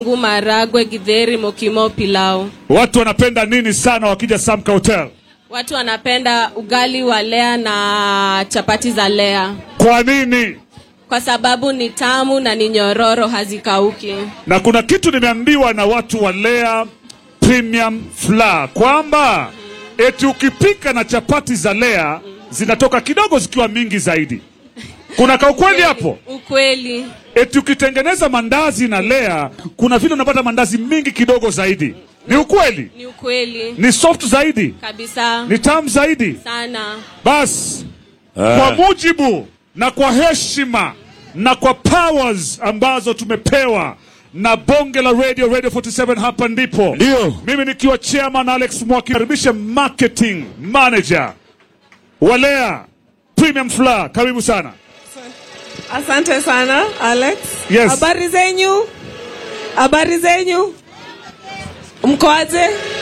Maragwe, githeri, mokimo, pilau. Watu wanapenda nini sana wakija Samka Hotel? Watu wanapenda ugali wa Lea na chapati za Lea. Kwa nini? Kwa sababu ni tamu na ni nyororo, hazikauki. Na kuna kitu nimeambiwa na watu wa Lea Premium Flour kwamba eti ukipika na chapati za Lea zinatoka kidogo zikiwa mingi zaidi. Kuna kaukweli hapo? Ukweli. Eti ukitengeneza mandazi na Lea kuna vile unapata mandazi mingi kidogo zaidi. Ni ukweli? Ni ukweli. Ni soft zaidi? Kabisa. Ni tamu zaidi? Sana. Bas, kwa mujibu na kwa heshima na kwa powers ambazo tumepewa na bonge la Radio 47 hapa ndipo. Ndio. Mimi nikiwa chairman Alex Mwaki, karibisha marketing manager wa Lea Premium Flour. Karibu sana. Asante sana Alex. Yes. Habari zenyu? Habari zenyu? Mkoaje?